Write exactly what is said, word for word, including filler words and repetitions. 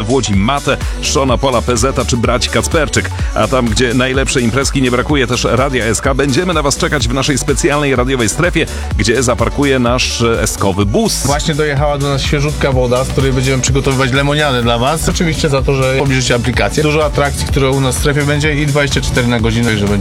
w Łodzi Mate, Szona Pola P Z czy braci Kacperczyk. A tam, gdzie najlepszej imprezki, nie brakuje też Radia S K. Będziemy na was czekać w naszej specjalnej radiowej strefie, gdzie zaparkuje nasz eskowy bus. Właśnie dojechała do nas świeżutka woda, z której będziemy przygotowywać lemoniadę dla was. Oczywiście za to, że pobierzecie aplikację. Dużo atrakcji, które u nas w strefie będzie i dwadzieścia cztery na godzinę, że będzie